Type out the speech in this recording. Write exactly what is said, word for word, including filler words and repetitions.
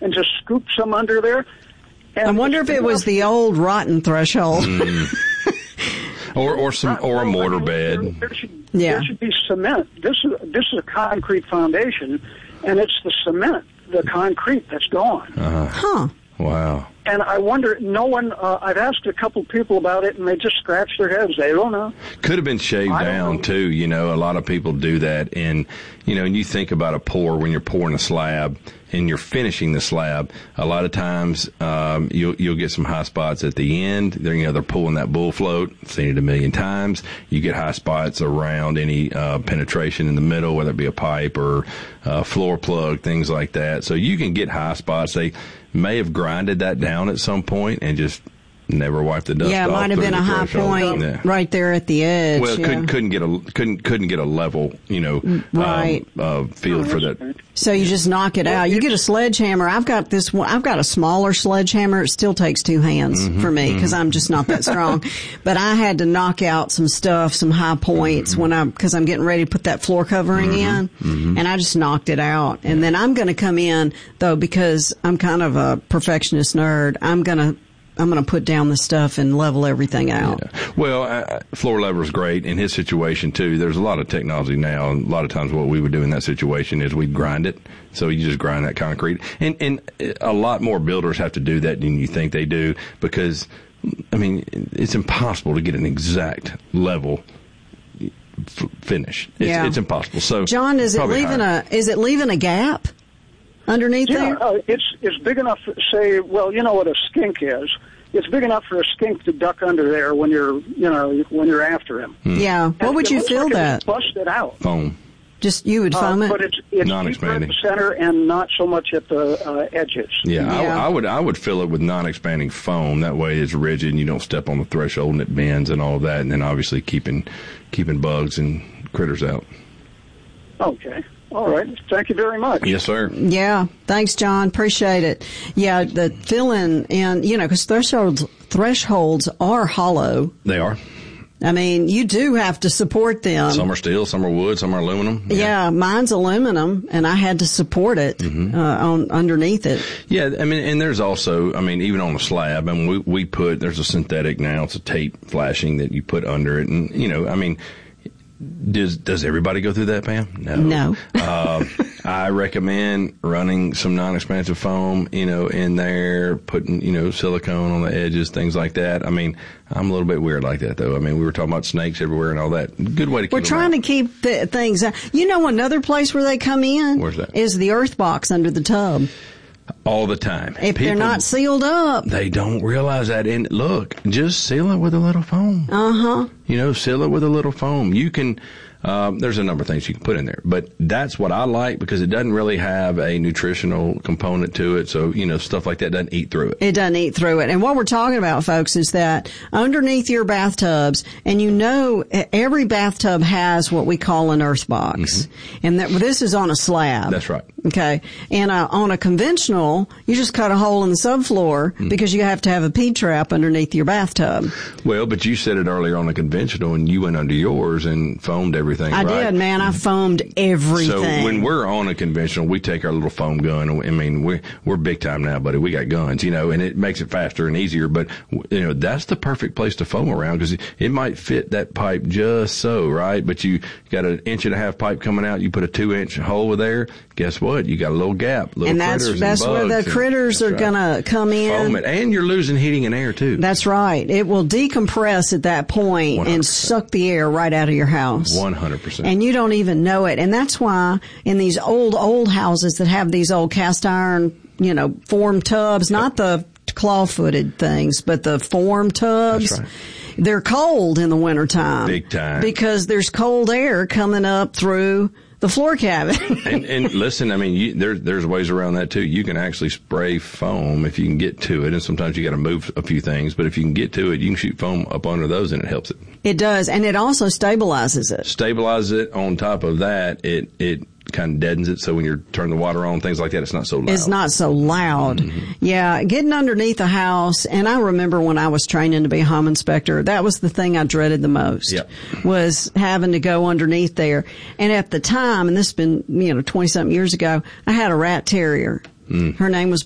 and just scoop some under there. And I wonder if it was the old rotten threshold. Mm. Or or some or a mortar bed. There, there, should, yeah. there should be cement. This is this is a concrete foundation, and it's the cement, the concrete that's gone. Uh-huh. Huh. Wow. And I wonder, no one, uh, I've asked a couple people about it, and they just scratch their heads. They don't know. Could have been shaved down, know. too. You know, a lot of people do that. And, you know, and you think about a pour when you're pouring a slab and you're finishing the slab, a lot of times um, you'll, you'll get some high spots at the end. They're, you know, they're pulling that bull float. I've seen it a million times. You get high spots around any uh, penetration in the middle, whether it be a pipe or a floor plug, things like that. So you can get high spots. They may have grinded that down at some point and just never wiped the dust yeah, off. Yeah, it might have been a high point yeah. right there at the edge. Well, yeah. couldn't couldn't get a couldn't couldn't get a level, you know, right. um, uh, field for that. So you just knock it out. You get a sledgehammer. I've got this one. I've got a smaller sledgehammer. It still takes two hands mm-hmm, for me because mm-hmm. I'm just not that strong. But I had to knock out some stuff, some high points mm-hmm. when I because I'm getting ready to put that floor covering mm-hmm, in, mm-hmm. and I just knocked it out. And then I'm going to come in though because I'm kind of a perfectionist nerd. I'm going to. I'm going to put down the stuff and level everything out. Yeah. Well, uh, floor level is great. In his situation, too, there's a lot of technology now. And a lot of times what we would do in that situation is we'd grind it. So you just grind that concrete. And, and a lot more builders have to do that than you think they do because, I mean, it's impossible to get an exact level f- finish. It's, yeah. it's impossible. So, John, is it leaving higher. a is it leaving a gap underneath yeah, there? Uh, it's it's big enough to say, well, you know what a skink is. It's big enough for a skink to duck under there when you're, you know, when you're after him. Hmm. Yeah. What and would you feel like that? It was busted out. Foam. Just you would foam uh, it, but it's it's non-expanding deeper at the center and not so much at the uh, edges. Yeah, yeah. I, I would I would fill it with non-expanding foam. That way it's rigid and you don't step on the threshold and it bends and all of that. And then obviously keeping keeping bugs and critters out. Okay. All right. Thank you very much. Yes, sir. Yeah. Thanks, John. Appreciate it. Yeah, the filling and, you know, because thresholds, thresholds are hollow. They are. I mean, you do have to support them. Some are steel, some are wood, some are aluminum. Yeah, yeah mine's aluminum, and I had to support it mm-hmm. uh, on underneath it. Yeah, I mean, and there's also, I mean, even on a slab, I mean, we, we put, there's a synthetic now, it's a tape flashing that you put under it, and, you know, I mean, Does does everybody go through that, Pam? No. No. uh, I recommend running some non-expansive foam, you know, in there, putting, you know, silicone on the edges, things like that. I mean, I'm a little bit weird like that, though. I mean, we were talking about snakes everywhere and all that. Good way to keep We're trying them to keep the things out. You know, another place where they come in Where's that? is the earth box under the tub. all the time. If People, they're not sealed up. They don't realize that. And look, just seal it with a little foam. Uh-huh. You know, seal it with a little foam. You can, um, there's a number of things you can put in there, but that's what I like because it doesn't really have a nutritional component to it. So, you know, stuff like that doesn't eat through it. It doesn't eat through it. And what we're talking about, folks, is that underneath your bathtubs, and you know, every bathtub has what we call an earth box. Mm-hmm. And that this is on a slab. That's right. Okay. And uh, on a conventional, you just cut a hole in the subfloor mm-hmm. because you have to have a P-trap underneath your bathtub. Well, but you said it earlier on a conventional, and you went under yours and foamed everything, I right? did, man. I foamed everything. So when we're on a conventional, we take our little foam gun. I mean, we're, we're big time now, buddy. We got guns, you know, and it makes it faster and easier. But, you know, that's the perfect place to foam around because it might fit that pipe just so, right? But you got an inch and a half pipe coming out. You put a two inch hole there. Guess what? You got a little gap, little and that's, critters that's and bugs. where the critters are right. going to come in. Foam it. And you're losing heating and air, too. That's right. It will decompress at that point one hundred percent. And suck the air right out of your house. one hundred percent. And you don't even know it. And that's why in these old, old houses that have these old cast iron, you know, form tubs, not the claw-footed things, but the form tubs. That's right. They're cold in the wintertime. Big time. Because there's cold air coming up through the floor cavity. and, and listen, I mean, you, there, there's ways around that too. You can actually spray foam if you can get to it, and sometimes you got to move a few things. But if you can get to it, you can shoot foam up under those, and it helps it. It does, and it also stabilizes it. Stabilizes it. On top of that, it it kind of deadens it, so when you turn the water on, things like that, it's not so loud. It's not so loud. Mm-hmm. Yeah, getting underneath a house, and I remember when I was training to be a home inspector, that was the thing I dreaded the most, yep. was having to go underneath there. And at the time, and this has been, you know, twenty-something years ago, I had a rat terrier. Mm. Her name was